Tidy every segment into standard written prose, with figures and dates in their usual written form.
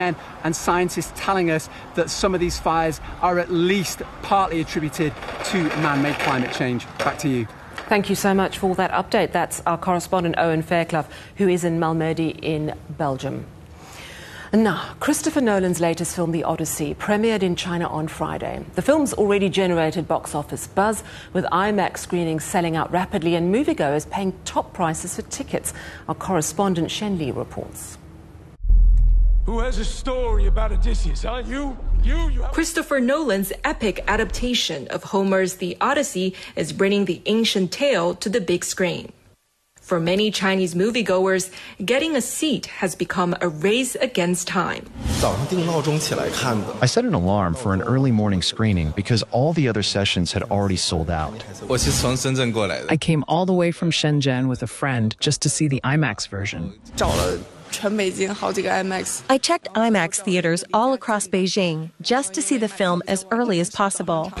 And scientists telling us that some of these fires are at least partly attributed to man-made climate change. Back to you. Thank you so much for that update. That's our correspondent Owen Fairclough, who is in Malmedy in Belgium. Now, Christopher Nolan's latest film, The Odyssey, premiered in China on Friday. The film's already generated box office buzz, with IMAX screenings selling out rapidly and moviegoers paying top prices for tickets. Our correspondent Shen Li reports. Who has a story about Odysseus, huh? You Christopher Nolan's epic adaptation of Homer's The Odyssey is bringing the ancient tale to the big screen. For many Chinese moviegoers, getting a seat has become a race against time. I set an alarm for an early morning screening because all the other sessions had already sold out. I came all the way from Shenzhen with a friend just to see the IMAX version. I checked IMAX theaters all across Beijing just to see the film as early as possible.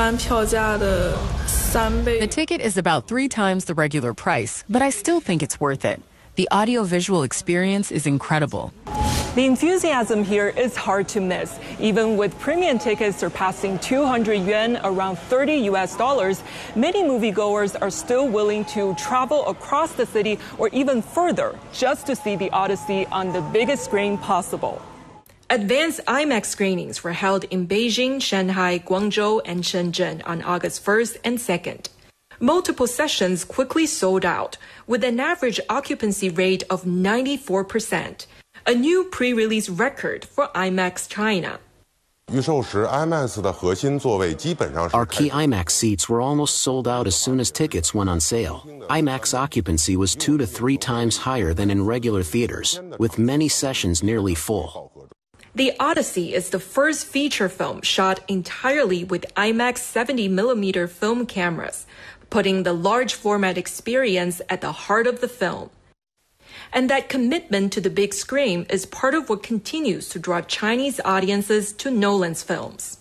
The ticket is about 3 times the regular price, but I still think it's worth it. The audiovisual experience is incredible. The enthusiasm here is hard to miss. Even with premium tickets surpassing 200 yuan, around $30, many moviegoers are still willing to travel across the city or even further just to see The Odyssey on the biggest screen possible. Advanced IMAX screenings were held in Beijing, Shanghai, Guangzhou, and Shenzhen on August 1st and 2nd. Multiple sessions quickly sold out, with an average occupancy rate of 94%, a new pre-release record for IMAX China. Our key IMAX seats were almost sold out as soon as tickets went on sale. IMAX occupancy was 2 to 3 times higher than in regular theaters, with many sessions nearly full. The Odyssey is the first feature film shot entirely with IMAX 70mm film cameras, putting the large format experience at the heart of the film. And that commitment to the big screen is part of what continues to draw Chinese audiences to Nolan's films.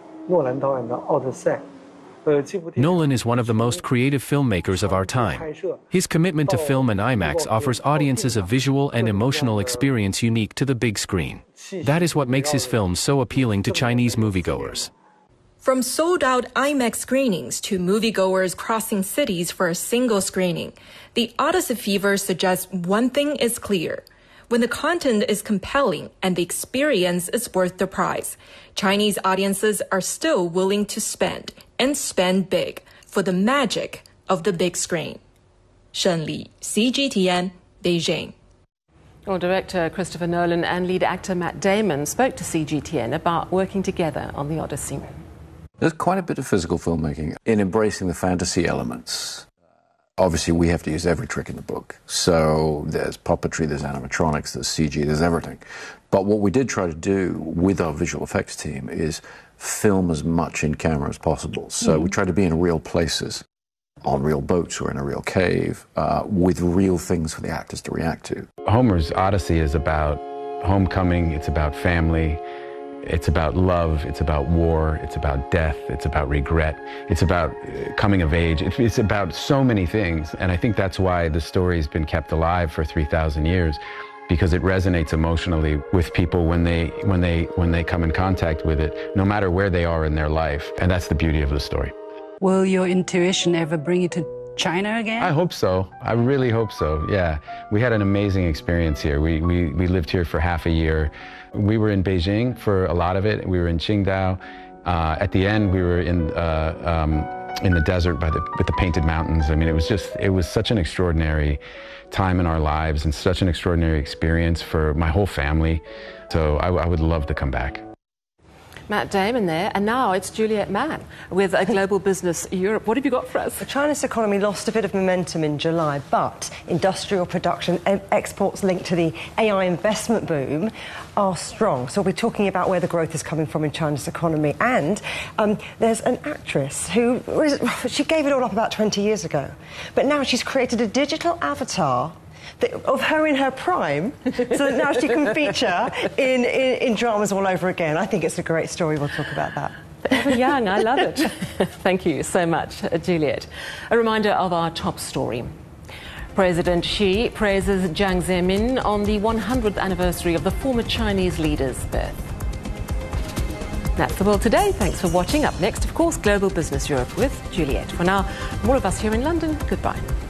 Nolan is one of the most creative filmmakers of our time. His commitment to film and IMAX offers audiences a visual and emotional experience unique to the big screen. That is what makes his films so appealing to Chinese moviegoers. From sold-out IMAX screenings to moviegoers crossing cities for a single screening, the Odyssey fever suggests one thing is clear. When the content is compelling and the experience is worth the price, Chinese audiences are still willing to spend, and spend big, for the magic of the big screen. Shen Li, CGTN, Beijing. Well, director Christopher Nolan and lead actor Matt Damon spoke to CGTN about working together on The Odyssey. There's quite a bit of physical filmmaking in embracing the fantasy elements. Obviously, we have to use every trick in the book. So there's puppetry, there's animatronics, there's CG, there's everything. But what we did try to do with our visual effects team is film as much in camera as possible. So we try to be in real places, on real boats or in a real cave, with real things for the actors to react to. Homer's Odyssey is about homecoming, it's about family, it's about love, it's about war, it's about death, it's about regret, it's about coming of age, it's about so many things. And I think that's why the story's been kept alive for 3,000 years, because it resonates emotionally with people when they come in contact with it, no matter where they are in their life. And that's the beauty of the story. Will your intuition ever bring you to China again? I hope so. I really hope so, yeah. We had an amazing experience here. We lived here for half a year. We were in Beijing for a lot of it. We were in Qingdao. At the end, we were in the desert with the painted mountains. I mean, it was such an extraordinary time in our lives and such an extraordinary experience for my whole family. So I would love to come back. Matt Damon there, and now it's Juliet Mann with A Global Business Europe. What have you got for us? China's economy lost a bit of momentum in July, but industrial production and exports linked to the AI investment boom are strong. So we'll be talking about where the growth is coming from in China's economy. And there's an actress who, she gave it all up about 20 years ago, but now she's created a digital avatar of her in her prime, so that now she can feature in dramas all over again. I think it's a great story. We'll talk about that. Forever young, I love it. Thank you so much, Juliet. A reminder of our top story. President Xi praises Jiang Zemin on the 100th anniversary of the former Chinese leader's birth. That's the world today. Thanks for watching. Up next, of course, Global Business Europe with Juliet. For now, from all of us here in London, goodbye.